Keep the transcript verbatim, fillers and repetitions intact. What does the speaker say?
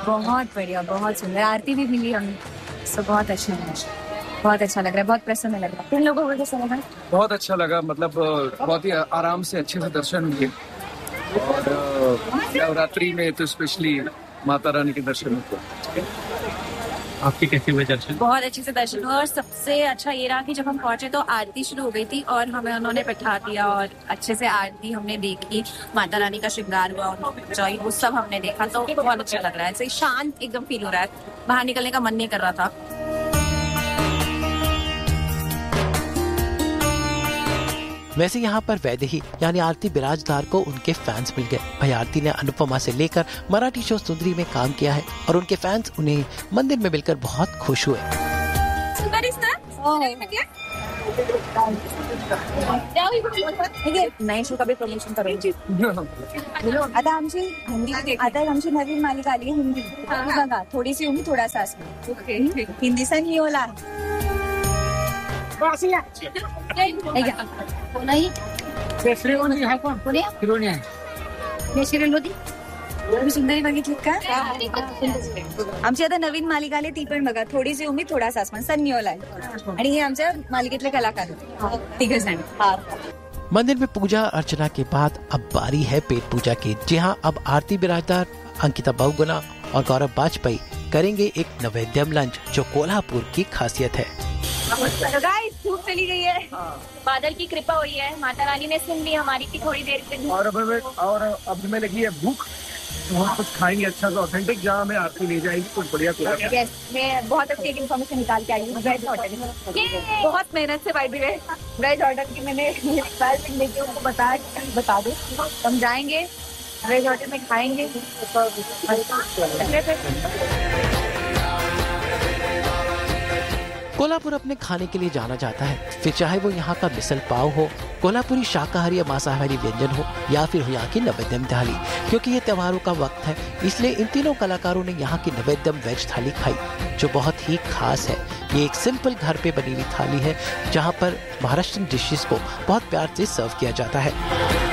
बहुत बढ़िया, बहुत सुंदर आरती भी मिली हमें, सब बहुत अच्छा है, बहुत अच्छा लग रहा है, बहुत प्रसन्न लग रहा है। तुम लोगों को कैसा लगा? बहुत अच्छा लगा, मतलब बहुत ही आराम से अच्छे से दर्शन हुए और नवरात्रि में तो स्पेशली माता रानी के दर्शन हुए। आपके कैसे हुए दर्शन? बहुत अच्छे से दर्शन हुआ और सबसे अच्छा ये रहा कि जब हम पहुंचे तो आरती शुरू हो गई थी और हमें उन्होंने बैठा दिया और अच्छे से आरती हमने देखी, माता रानी का श्रृंगार हुआ और वो सब हमने देखा, तो बहुत अच्छा लग रहा है, ऐसे शांत एकदम फील हो रहा है, बाहर निकलने का मन नहीं कर रहा था। वैसे यहाँ पर वैदेही यानी आरती बिराजदार को उनके फैंस मिल गए। भाई आरती ने अनुपमा से लेकर मराठी शो सुंदरी में काम किया है और उनके फैंस उन्हें मंदिर में मिलकर बहुत खुश हुए। नए शो का भी प्रमोशन करेंगे। आता आमची हिंदी, आता आमची नवीन मालिका आली आहे हिंदी, बघा थोडी सी उमी थोडासा असं हिंदी सा नहीं होला नाही सुंदरी बघितली का? आमची आता नवीन मालिका आली ती पण बघा, थोडी सी उम्मीद थोडासा आसमान, सन्नी आहे आणि हे आमच्या मालिकेतले कलाकार तिघ जण। मंदिर में पूजा अर्चना के बाद अब बारी है पेट पूजा की। जी हाँ, अब आरती बिराजदार, अंकिता बहुगुणा और गौरव वाजपेयी करेंगे एक नैवेद्यम लंच, जो कोल्हापुर की खासियत है। गाइस धूप चली गई है, बादल की कृपा हुई है, माता रानी ने सुन ली हमारी की थोड़ी देर से, और अब हमें और अब हमें लगी है भूख, तो हम कुछ खाएंगे अच्छा सा ऑथेंटिक, जहाँ हमें आरती ले जाएगी कुछ बढ़िया कुछ। यस, मैं बहुत अच्छी एक इन्फॉर्मेशन निकाल के आई हूँ वेज होटल, बहुत मेहनत से by the way veg hotel की मैंने रिक्वायरमेंट लेके उनको बता बता दो, हम जाएंगे वेज होटल में खाएंगे। कोल्हापुर अपने खाने के लिए जाना जाता है, फिर चाहे वो यहाँ का मिसल पाव हो, कोल्हापुरी शाकाहारी या मांसाहारी व्यंजन हो, या फिर हो यहाँ की नैवेद्यम थाली। क्योंकि ये त्योहारों का वक्त है, इसलिए इन तीनों कलाकारों ने यहाँ की नैवेद्यम वेज थाली खाई, जो बहुत ही खास है। ये एक सिंपल घर पे बनी हुई थाली है, जहाँ पर महाराष्ट्रियन डिशेस को बहुत प्यार से सर्व किया जाता है।